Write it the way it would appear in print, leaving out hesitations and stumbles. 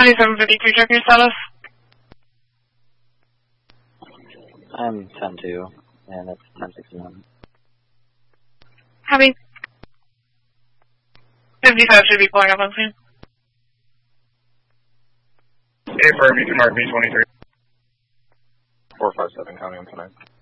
2752, check your status. I'm 10-2, and it's 1069. Copy. 55 should be pulling up on scene. Affirm, you can mark me 23. 457, county on 29.